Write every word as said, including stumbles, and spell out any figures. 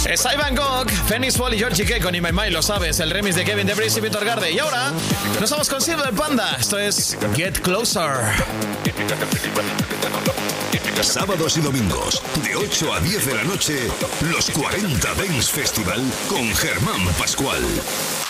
Es Ivan Gogh, Phoenix Fall y Georgie K con In My Mind, lo sabes, el remix de Kevin DeBris y Víctor Garde. Y ahora nos vamos con Sir del Panda. Esto es Get Closer. Sábados y domingos, de ocho a diez de la noche, los cuarenta Dance Festival con Germán Pascual.